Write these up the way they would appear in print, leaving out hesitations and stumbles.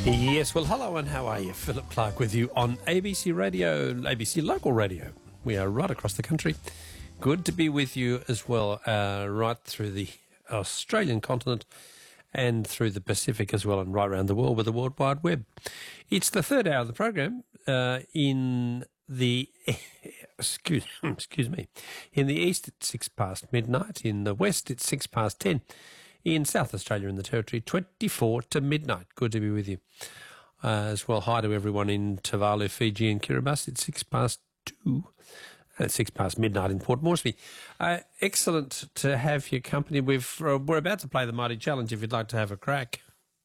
Yes, well, hello and how are you? Philip Clark with you on ABC Radio, ABC Local Radio. We are right across the country. Good to be with you as well, right through the Australian continent and through the Pacific as well, and right around the world with the World Wide Web. It's the third hour of the program in the excuse me. In the east, it's 6 past midnight. In the west, it's 6 past 10. In South Australia and the Territory, 24 to midnight. Good to be with you. As well, hi to everyone in Tuvalu, Fiji and Kiribati. It's 6 past 2. And it's 6 past midnight in Port Moresby. Excellent to have your company. We're about to play the Mighty Challenge if you'd like to have a crack.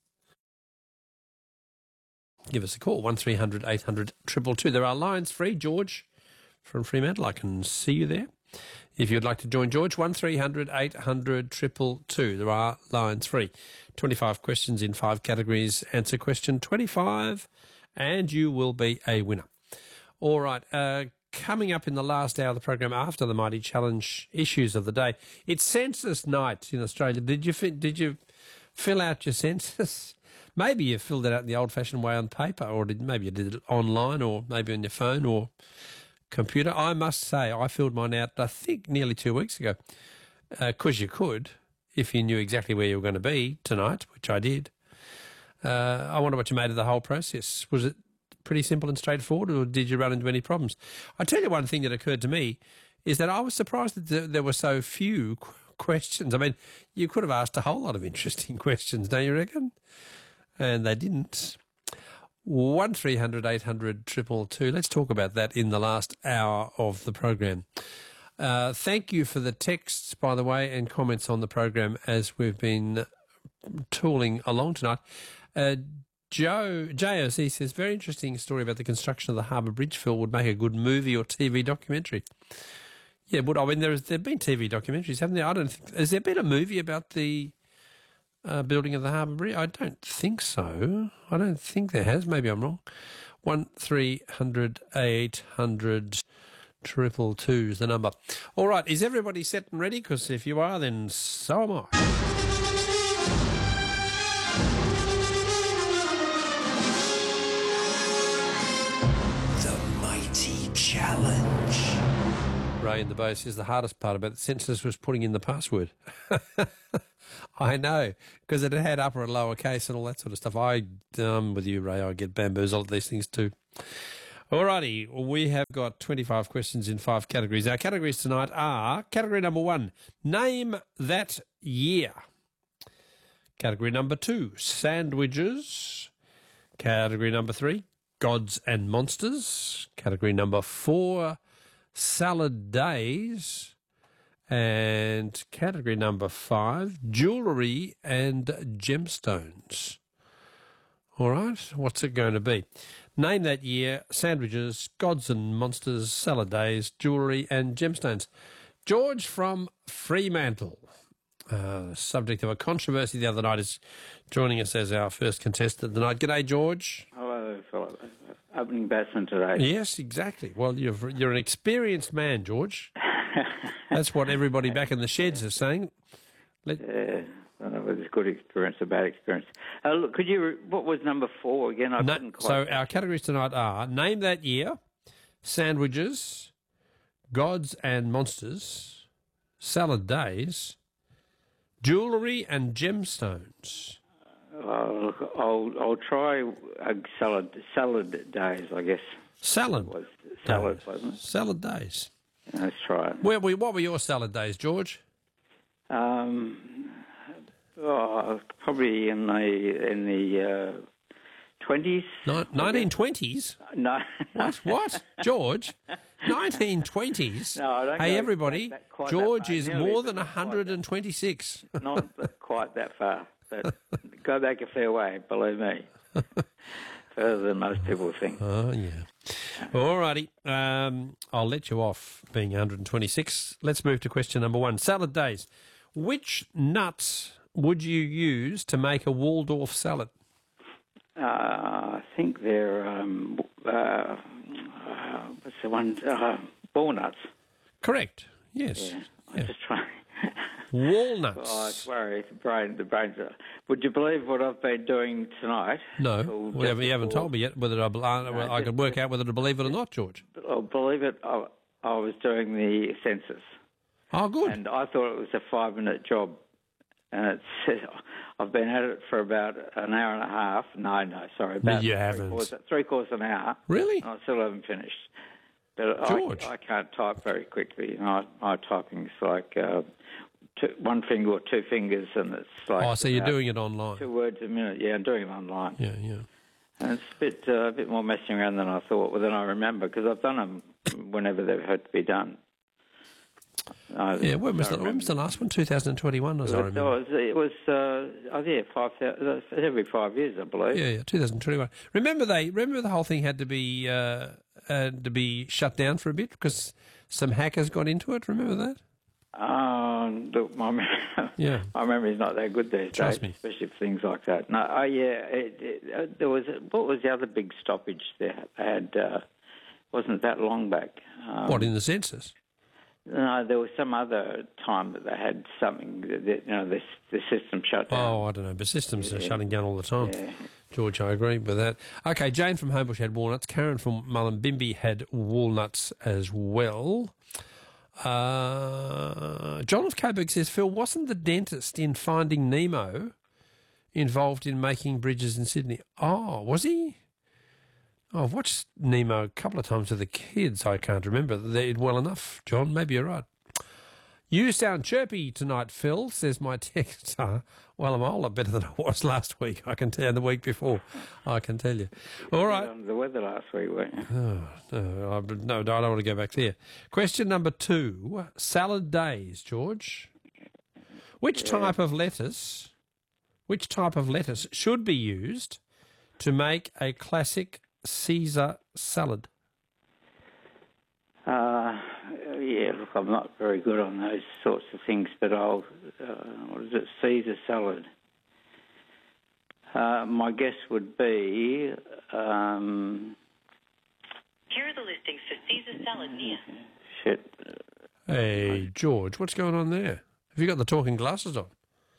Give us a call, 1300 800 222. There are lines free. George from Fremantle, I can see you there. If you'd like to join George, 1300 800 222. There are lines free. 25 questions in 5 categories. Answer question 25 and you will be a winner. All right, coming up in the last hour of the program after the Mighty Challenge issues of the day, it's census night in Australia. Did you fill out your census? Maybe you filled it out in the old-fashioned way on paper, or maybe you did it online, or maybe on your phone or computer. I must say, I filled mine out, I think, nearly 2 weeks ago, because you could, if you knew exactly where you were going to be tonight, which I did. I wonder what you made of the whole process. Was it pretty simple and straightforward, or did you run into any problems? I tell you, one thing that occurred to me is that I was surprised that there were so few questions. I mean, you could have asked a whole lot of interesting questions, don't you reckon? And they didn't. 1300 800 222. Let's talk about that in the last hour of the program. Thank you for the texts, by the way, and comments on the program as we've been tooling along tonight. JOC says, very interesting story about the construction of the Harbour Bridge. Phil, would make a good movie or TV documentary. Yeah, but I mean, there have been TV documentaries, haven't there? I don't think. Has there been a movie about the building of the Harbour Bridge? I don't think so. I don't think there has. Maybe I'm wrong. 1300 800 222 is the number. All right, is everybody set and ready? Because if you are, then so am I. The Mighty Challenge. Ray in the Bay says the hardest part about the census was putting in the password. I know, because it had upper and lower case and all that sort of stuff. I'm with you, Ray. I get bamboozled at these things too. Alrighty, we have got 25 questions in 5 categories. Our categories tonight are category number 1, name that year. Category number 2, sandwiches. Category number 3, gods and monsters. Category number 4, salad days. And category number 5, jewellery and gemstones. All right, what's it going to be? Name that year, sandwiches, gods and monsters, salad days, jewellery and gemstones. George from Fremantle, subject of a controversy the other night, is joining us as our first contestant tonight. G'day, George. Hello, Philip. Opening batsman today. Yes, exactly. Well, you're an experienced man, George. That's what everybody back in the sheds is saying. I don't know whether it's good experience or bad experience. Look, what was number 4 again? Couldn't quite. So our categories tonight are name that year, sandwiches, gods and monsters, salad days, jewellery and gemstones. I'll try salad days, I guess. Salad Salad, wasn't it? Salad days. Let's try it. What were your salad days, George? Probably in the 20s. 1920s? No. What? George? 1920s? No, I don't. Hey, everybody, quite George that is nearly, more than but 126. Not quite that far. But go back a fair way, believe me. Further than most people think. Oh, yeah. All righty. I'll let you off being 126. Let's move to question number 1. Salad days. Which nuts would you use to make a Waldorf salad? I think they're, what's the one? Walnuts. Correct. Yes. Yeah. I'm just trying. Walnuts. Oh, I swear, the brains are... Would you believe what I've been doing tonight? No, you haven't told me yet whether I could work out whether to believe it or not, George. I'll believe it, I was doing the census. Oh, good. And I thought it was a 5-minute job. And I've been at it for about an hour and a half. No, sorry. About you haven't. Three-quarters an hour. Really? I still haven't finished. But George. I can't type very quickly. My typing's like one finger or two fingers, and it's like... Oh, so you're doing it online? 2 words a minute. Yeah, I'm doing it online. Yeah. And it's a bit more messing around than I thought, than I remember, because I've done them whenever they've had to be done. When was the last one? 2021, as I remember. It was every 5 years, I believe. Yeah, 2021. Remember the whole thing had to be shut down for a bit because some hackers got into it. Remember that? Look, my memory's not that good these days, especially for things like that. No, there was what was the other big stoppage they had? Wasn't that long back? What, in the census? No, there was some other time that they had something that the system shut down. Oh, I don't know, but systems are shutting down all the time. Yeah. George, I agree with that. Okay, Jane from Homebush had walnuts. Karen from Mullumbimby had walnuts as well. John of Coburg says, Phil, wasn't the dentist in Finding Nemo involved in making bridges in Sydney? Oh, was he? Oh, I've watched Nemo a couple of times with the kids. I can't remember well enough, John. Maybe you're right. You sound chirpy tonight, Phil, says my texter. Well, I'm a whole lot better than I was last week, I can tell you, and the week before, I can tell you. All right. Under the weather last week, weren't you? No, I don't want to go back there. Question number 2, salad days, George. Which type of lettuce should be used to make a classic Caesar salad? Look, I'm not very good on those sorts of things, but what is it, Caesar salad? My guess would be... Here are the listings for Caesar salad near. Shit. Hey, George, what's going on there? Have you got the talking glasses on?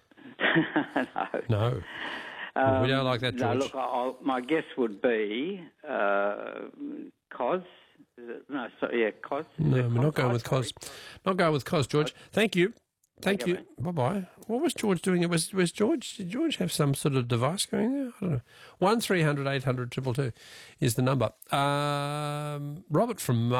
No. We don't like that, George. No, look, my guess would be cos. Cos. No, we're not going with cos. Not going with cos, George. Thank you. Thank you. Bye-bye. What was George doing? Did George have some sort of device going there? I don't know. 1300 800 222 is the number. Robert from